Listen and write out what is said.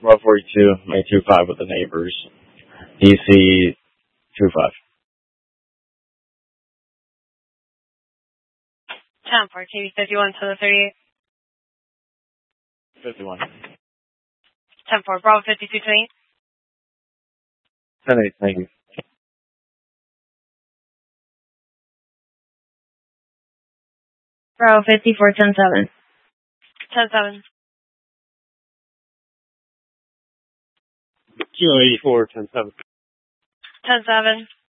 Bravo 42, May 25 with the neighbors. DC 25. 10-4, TV 51 to the 38. 51. 10-4, Bravo 52 to 8. 10-8, thank you. Bravo 54, 10-7. 10-7. Kilo 84, 10-7. 10-7.